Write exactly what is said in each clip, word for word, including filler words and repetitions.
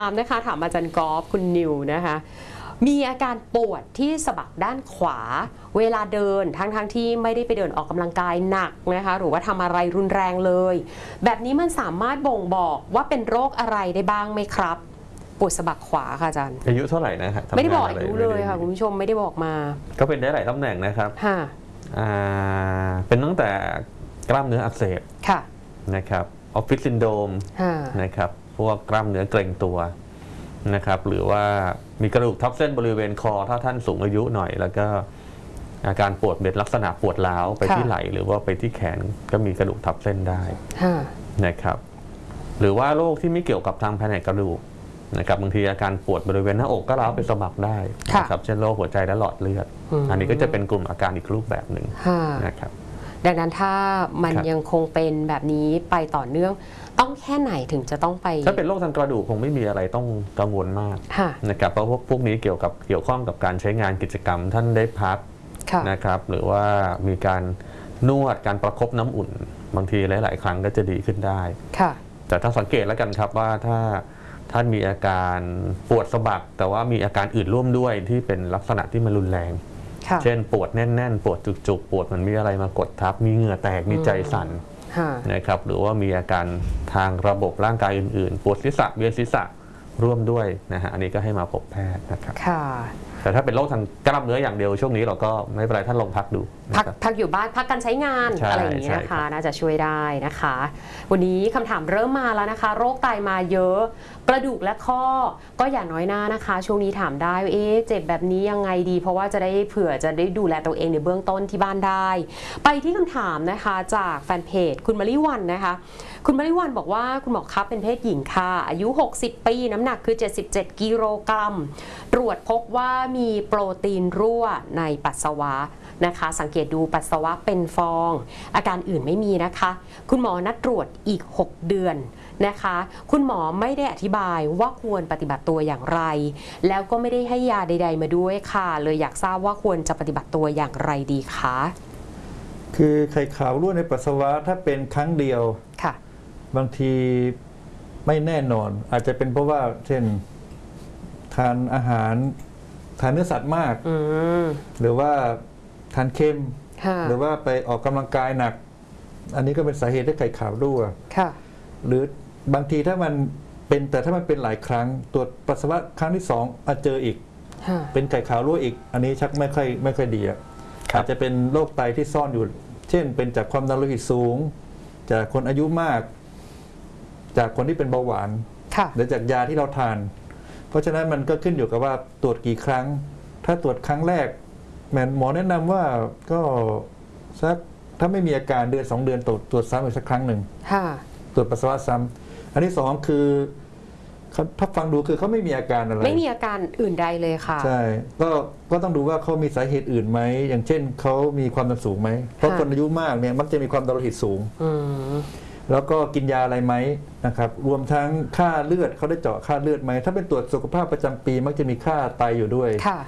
ถามนะคะถามอาจารย์กอล์ฟคุณนิวนะคะมีอาการปวดที่สะบักด้านขวาเวลาเดินทั้งทั้งที่ไม่ได้ไปเดินออกกำลังกายหนักนะคะหรือว่าทำอะไรรุนแรงเลยแบบนี้มันสามารถบ่งบอกว่าเป็นโรคอะไรได้บ้างไหมครับปวดสะบักขวาค่ะอาจารย์อายุเท่าไหร่นะครับไม่ได้บอกอายุเลยค่ะคุณผู้ชมไม่ได้บอกมาก็เป็นได้หลายตำแหน่งนะครับค่ะเป็นตั้งแต่กล้ามเนื้ออักเสบค่ะนะครับออฟฟิศซินโดรมนะครับพวกกล้ามเนื้อเกร็งตัวนะครับหรือว่ามีกระดูกทับเส้นบริเวณคอถ้าท่านสูงอายุหน่อยแล้วก็อาการปวดเป็นลักษณะปวดร้าวไปที่ไหล่หรือว่าไปที่แขนก็มีกระดูกทับเส้นได้นะครับหรือว่าโรคที่ไม่เกี่ยวกับทางแผนกกระดูกนะครับบางทีอาการปวดบริเวณหน้าอกก็ร้าวไปสะบักได้นะครับเช่นโรคหัวใจและหลอดเลือดอันนี้ก็จะเป็นกลุ่มอาการอีกรูปแบบหนึ่งนะครับดังนั้นถ้ามันยังคงเป็นแบบนี้ไปต่อเนื่องต้องแค่ไหนถึงจะต้องไปถ้าเป็นโรคทางกระดูกคงไม่มีอะไรต้องกังวลมากนะครับเพราะพวกพวกนี้เกี่ยวกับเกี่ยวข้องกับการใช้งานกิจกรรมท่านได้พักนะครับหรือว่ามีการนวดการประคบน้ำอุ่นบางทีหลายๆครั้งก็จะดีขึ้นได้แต่ถ้าสังเกตแล้วกันครับว่าถ้าท่านมีอาการปวดสะบักแต่ว่ามีอาการอื่นร่วมด้วยที่เป็นลักษณะที่มันรุนแรงเช่นปวดแน่นๆปวดจุกๆปวดมันมีอะไรมากดทับมีเหงื่อแตกมีใจสั่นนะครับหรือว่ามีอาการทางระบบร่างกายอื่นๆปวดศีรษะเวียนศีรษะร่วมด้วยนะฮะอันนี้ก็ให้มาพบแพทย์นะครับแต่ถ้าเป็นโรคทางกล้ามเนื้ออย่างเดียวช่วงนี้เราก็ไม่เป็นไรท่านลองพักดูพักพักอยู่บ้านพักการใช้งานอะไรอย่างนี้นะคะน่าจะช่วยได้นะคะวันนี้คำถามเริ่มมาแล้วนะคะโรคไตมาเยอะกระดูกและข้อก็อย่าน้อยหน้านะคะช่วงนี้ถามได้เอ๊ะเจ็บแบบนี้ยังไงดีเพราะว่าจะได้เผื่อจะได้ดูแลตัวเองในเบื้องต้นที่บ้านได้ไปที่คำถามนะคะจากแฟนเพจคุณมริวันนะคะคุณมริวันบอกว่าคุณหมอครับเป็นเพศหญิงค่ะอายุหกสิบปีน้ำหนักคือเจ็ดสิบเจ็ดกิโลกรัมตรวจพบว่ามีโปรตีนรั่วในปัสสาวะนะคะสังเกตดูปัสสาวะเป็นฟองอาการอื่นไม่มีนะคะคุณหมอนัดตรวจอีกหกเดือนนะคะคุณหมอไม่ได้อธิบายว่าควรปฏิบัติตัวอย่างไรแล้วก็ไม่ได้ให้ยาใดๆมาด้วยค่ะเลยอยากทราบว่าควรจะปฏิบัติตัวอย่างไรดีคะคือไข่ขาวรั่วในปัสสาวะถ้าเป็นครั้งเดียวค่ะบางทีไม่แน่นอนอาจจะเป็นเพราะว่าเช่นทานอาหารทานเนื้อสัตว์มากหรือว่าทานเค็มหรือว่าไปออกกำลังกายหนักอันนี้ก็เป็นสาเหตุให้ไข่ขาวรั่วหรือบางทีถ้ามันเป็นแต่ถ้ามันเป็นหลายครั้งตรวจปัสสาวะครั้งที่สองอาจเจออีกเป็นไข่ขาวรั่วอีกอันนี้ชักไม่ค่อยไม่ค่อยดีอาจจะเป็นโรคไตที่ซ่อนอยู่เช่นเป็นจากความดันโลหิตสูงจากคนอายุมากจากคนที่เป็นเบาหวานหรือจากยาที่เราทานเพราะฉะนั้นมันก็ขึ้นอยู่กับว่าตรวจกี่ครั้งถ้าตรวจครั้งแรกหมอแนะนำว่าก็สักถ้าไม่มีอาการเดือนสองเดือนตรวจตรวจซ้ำอีกสักครั้งหนึ่งตรวจปัสสาวะซ้ำอันที่สองคือถ้าฟังดูคือเขาไม่มีอาการอะไรไม่มีอาการอื่นใดเลยค่ะใช่ก็ก็ต้องดูว่าเขามีสาเหตุอื่นไหมอย่างเช่นเขามีความดันสูงไหมเพราะคนอายุมากเนี่ยมักจะมีความดันโลหิตสูงแล้วก็กินยาอะไรไหมนะครับรวมทั้งค่าเลือดเขาได้เจาะค่าเลือดไหมถ้าเป็นตรวจสุขภาพประจำปีมักจะมีค่าไตอยู่ด้วย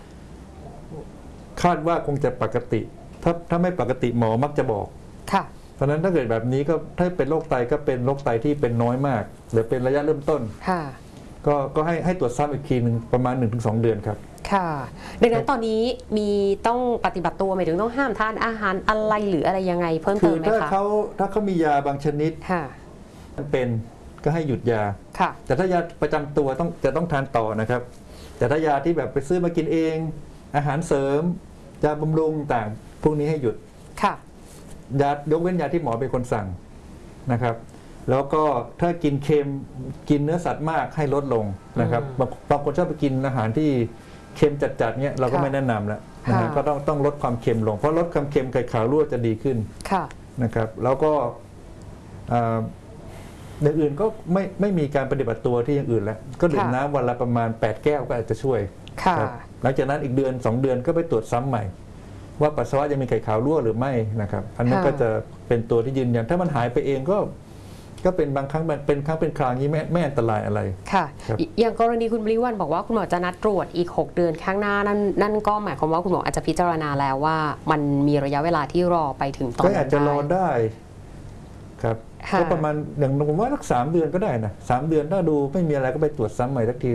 คาดว่าคงจะปกติถ้าถ้าไม่ปกติหมอมักจะบอกเพราะฉะนั้นถ้าเกิดแบบนี้ก็ถ้าเป็นโรคไตก็เป็นโรคไตที่เป็นน้อยมากหรือเป็นระยะเริ่มต้นก็ก็ให้ให้ตรวจซ้ำอีกทีหนึ่งประมาณ หนึ่งถึงสอง เดือนครับค่ะดังนั้นตอนนี้มีต้องปฏิบัติตัวหมายถึงต้องห้ามทานอาหารอะไรหรืออะไรยังไงเพิ่มเติมไหมคะคือถ้าเขาถ้าเขามียาบางชนิดมันเป็นก็ให้หยุดยาแต่ถ้ายาประจำตัวต้องจะต้องทานต่อนะครับแต่ถ้ายาที่แบบไปซื้อมากินเองอาหารเสริมยาบำรุงต่างพวกนี้ให้หยุดค่ะยายกเว้นยาที่หมอเป็นคนสั่งนะครับแล้วก็ถ้ากินเค็มกินเนื้อสัตว์มากให้ลดลงนะครับบางคนชอบไปกินอาหารที่เค็มจัดๆเนี่ยเราก็ไม่แนะนำแล้วนะฮะก็ต้องต้องลดความเค็มลงเพราะลดความเค็มไข่ขาวรั่วจะดีขึ้นนะครับแล้วก็อย่างอื่นก็ไม่ไม่มีการปฏิบัติตัวที่อย่างอื่นแล้วก็ดื่มน้ำวันละประมาณแปดแก้วก็อาจจะช่วยหลังจากนั้นอีกเดือนสองเดือนก็ไปตรวจซ้ำใหม่ว่าปัสสาวะยังมีไข่ขาวรั่วหรือไม่นะครับอันนี้ก็จะเป็นตัวที่ยืนยันถ้ามันหายไปเองก็ก็เป็นบางครั้งเป็นครั้งเป็นคราวนี้ไม่ไม่อันตรายอะไรค่ะอย่างกรณีคุณบริวันบอกว่าคุณหมอจะนัดตรวจอีกหกเดือนข้างหน้านั่นนั่นก็หมายความว่าคุณหมออาจจะพิจารณาแล้วว่ามันมีระยะเวลาที่รอไปถึงตอนนั้นก็อาจจะรอได้ครับก็ประมาณอย่างผมว่าสักสามเดือนก็ได้นะสามเดือนถ้าดูไม่มีอะไรก็ไปตรวจซ้ำใหม่สักที